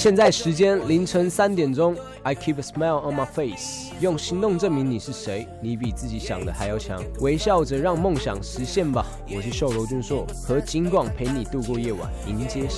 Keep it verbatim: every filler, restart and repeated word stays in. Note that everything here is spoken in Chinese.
现在时间凌晨三点钟 ，I keep a smile on my face， 用行动证明你是谁，你比自己想的还要强，微笑着让梦想实现吧。我是瘦柔俊硕，和金广陪你度过夜晚，迎接